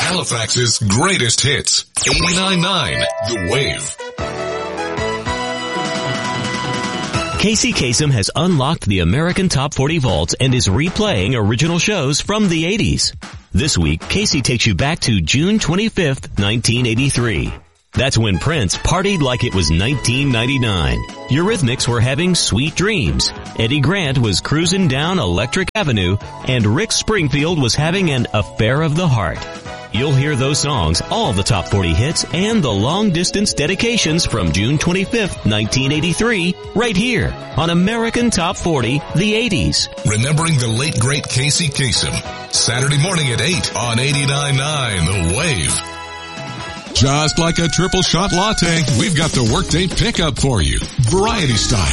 Halifax's greatest hits. 89.9 The Wave. Casey Kasem has unlocked the American Top 40 vaults and is replaying original shows from the 80s. This week, Casey takes you back to June 25th, 1983. That's when Prince partied like it was 1999. Eurythmics were having Sweet Dreams. Eddie Grant was cruising down Electric Avenue, and Rick Springfield was having an affair of the heart. You'll hear those songs, all the top 40 hits, and the long-distance dedications from June 25th, 1983, right here on American Top 40, the 80s. Remembering the late, great Casey Kasem. Saturday morning at 8 on 89.9 The Wave. Just like a triple shot latte, we've got the workday pickup for you. Variety style.